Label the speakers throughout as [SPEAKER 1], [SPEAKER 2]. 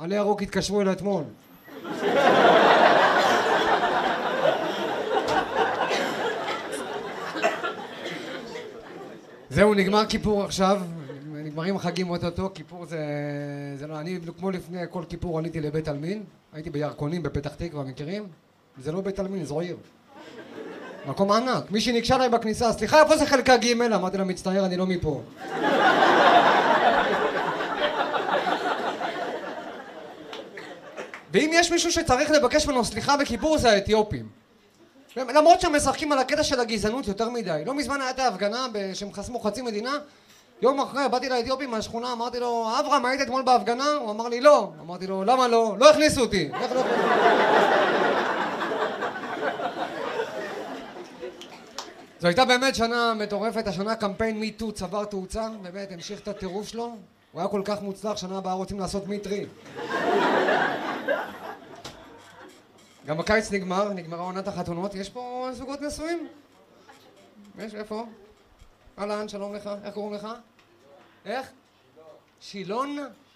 [SPEAKER 1] עלי ירוק התקשרו אליי אתמול. זהו, נגמר כיפור עכשיו, נגמרים החגים אותו, כיפור זה לא, אני כמו לפני כל כיפור עליתי לבית עלמין, הייתי בירקונים בפתח תקווה, מכירים? זה לא בית עלמין, זו עיר. מקום ענק, מישהי ניגשה אליי בכניסה, סליחה, איפה זה חלקה ג'? אמרתי לה, מצטער, אני לא מפה. ואם יש מישהו שצריך לבקש ממנו סליחה בכיפור זה האתיופים. למרות שהם משחקים על הקטע של הגזענות יותר מדי. לא מזמן הייתה ההפגנה שהם חסמו חצי מדינה. יום אחרי באתי לאתיופים מהשכונה, אמרתי לו, אברהם, היית אתמול בהפגנה? הוא אמר לי, לא. אמרתי לו, למה לא? לא הכניסו אותי. איך לא הכניסו? זו הייתה באמת שנה מטורפת, השנה קמפיין מיטו צבר תאוצה, באמת המשיך את הטירוף שלו. הוא היה כל כך מוצלח, שנה הבאה רוצים לעשות מיטרי. גם בקיץ נגמרה עונת החתונות. יש פה זוגות נשואים? יש, איפה? אהלן, שלום לך. איך קוראים לך? איך? שילון?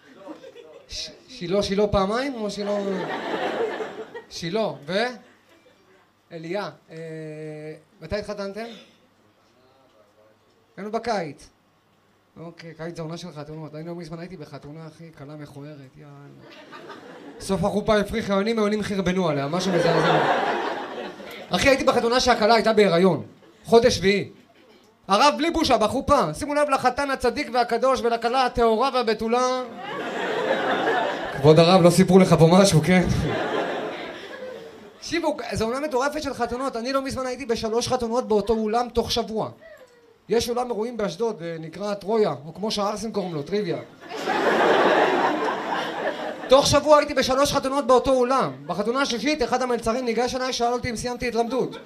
[SPEAKER 1] שילה פעמיים או שילה? שילה, ו? אליה. מתי התחתנתם? היינו בקיץ. אוקיי, קיץ זה עונה של חתונות. אני לא מזמן הייתי בחתונה, אחי, קלה מכוערת, יאללה. סוף החופה הפריחה, העונים חרבנו עליה, משהו מזעזע. אחי, הייתי בחתונה שהקלה הייתה בהיריון. חודש שביעי. הרב בלי בושה בחופה. שימו לב לחתן הצדיק והקדוש ולקלה הטהורה והבתולה. כבוד הרב, לא סיפרו לך פה משהו, כן? תקשיבו, זו עונה מטורפת של חתונות. אני לא מזמן הייתי ב3 חתונות באותו אולם תוך שבוע. יש אולם אירועים באשדוד, נקרא טרויה, או כמו שהארסים קוראים לו, טריוויה. תוך שבוע הייתי ב3 חתונות באותו אולם. בחתונה השלישית, אחד המלצרים ניגש אליי, שאל אותי אם סיימתי התלמדות.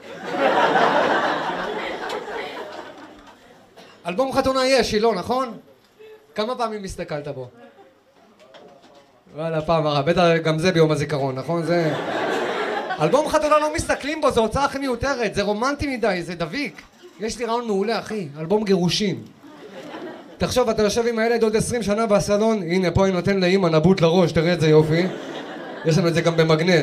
[SPEAKER 1] אלבום חתונה יש, שילה, נכון? כמה פעמים הסתכלת בו? וואלה, פעם הרע, בטח גם זה ביום הזיכרון, נכון? זה... אלבום חתונה לא מסתכלים בו, זו הוצאה הכי מיותרת, זה רומנטי מדי, זה דביק. יש לי רעיון מעולה, אחי, אלבום גירושים. תחשוב, אתה יושב עם הילד עוד 20 שנה בסלון, הנה, פה אני נותן לאמא נבוט לראש, תראה את זה יופי. יש לנו את זה גם במגנט.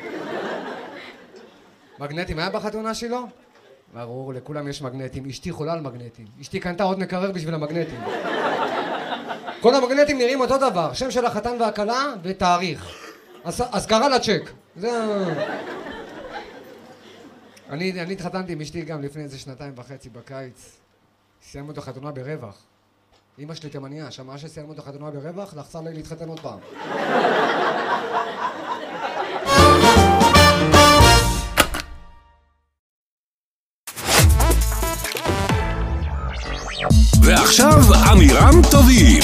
[SPEAKER 1] מגנטים, היה בחתונה שלו? ברור, לכולם יש מגנטים. אשתי חולה על מגנטים. אשתי קנתה עוד מקרר בשביל המגנטים. כל המגנטים נראים אותו דבר, שם של החתן והכלה ותאריך. אז קרא לצ'ק. זה... אני התחתנתי עם אשתי גם לפני איזה 2.5 בקיץ. סיימנו את החתונה ברווח. אמא שלי תימניה, שמעה שסיימנו את החתונה ברווח, לחצה לי להתחתן עוד פעם.
[SPEAKER 2] ועכשיו אמירם טובים.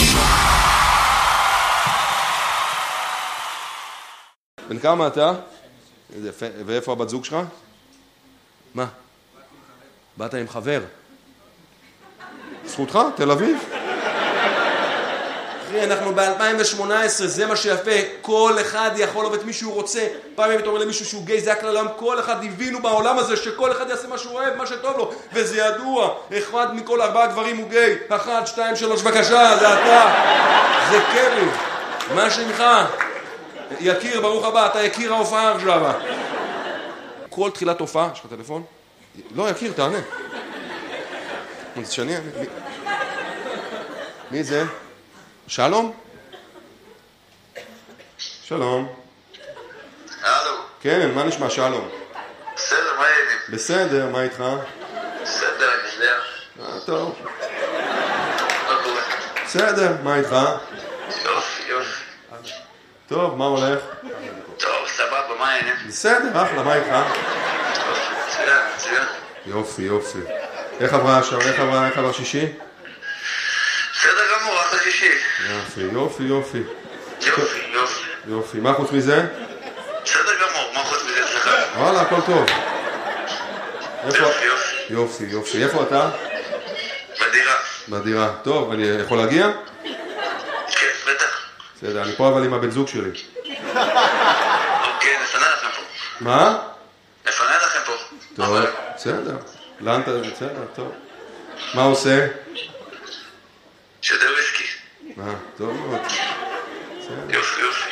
[SPEAKER 3] בן כמה אתה? ואיפה הבת זוג שלך? מה? באת עם חבר? זכותך? תל אביב? אחי, אנחנו ב-2018, זה מה שיפה. כל אחד יכול לעבוד את מי שהוא רוצה. פעם אם אתה אומר למישהו שהוא גיי, זה הכלל העולם. כל אחד הבינו בעולם הזה שכל אחד יעשה מה שהוא אוהב, מה שטוב לו. וזה ידוע. אחד מכל 4 גברים הוא גיי. 1, 2, 3, בבקשה, זה אתה. זה קרי. מה שמך? יקיר, ברוך הבא, אתה יקיר ההופעה עכשיו. כל תחילת הופעה, יש לך טלפון? לא, יקיר, תענה. שאני... מי זה? שלום? שלום.
[SPEAKER 4] הלו.
[SPEAKER 3] כן, מה נשמע שלום?
[SPEAKER 4] בסדר, מה העניינים?
[SPEAKER 3] בסדר, מה איתך?
[SPEAKER 4] בסדר, אני יודע.
[SPEAKER 3] טוב.
[SPEAKER 4] מה קורה?
[SPEAKER 3] בסדר, מה איתך?
[SPEAKER 4] יופי.
[SPEAKER 3] טוב, מה הולך?
[SPEAKER 4] טוב, סבבה, מה העניינים?
[SPEAKER 3] בסדר, אחלה, מה איתך?
[SPEAKER 4] מצוין.
[SPEAKER 3] יופי. איך עברה השעה? איך עבר שישי?
[SPEAKER 4] בסדר גמור, אחלה שישי.
[SPEAKER 3] יופי. מה חוץ מזה?
[SPEAKER 4] בסדר גמור, מה חוץ מזה אצלך?
[SPEAKER 3] וואלה, הכל טוב.
[SPEAKER 4] יופי.
[SPEAKER 3] איפה אתה?
[SPEAKER 4] בדירה.
[SPEAKER 3] טוב, אני יכול להגיע?
[SPEAKER 4] כן, בטח.
[SPEAKER 3] בסדר, אני פה אבל עם הבן זוג שלי.
[SPEAKER 4] אוקיי, נפנה לכם פה.
[SPEAKER 3] מה?
[SPEAKER 4] נפנה לכם פה.
[SPEAKER 3] טוב, בסדר. לאן אתה? בסדר, טוב. מה עושה?
[SPEAKER 4] שותה וויסקי.
[SPEAKER 3] טוב מאוד.
[SPEAKER 4] יופי.